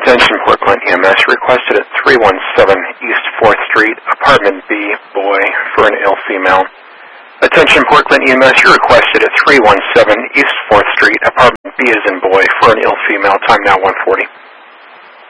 Attention Portland EMS, requested at 317 East 4th Street, Apartment B, boy, for an ill female. Attention Portland EMS, you're requested at 317 East 4th Street, Apartment B as in boy, for an ill female. Time now 1:40.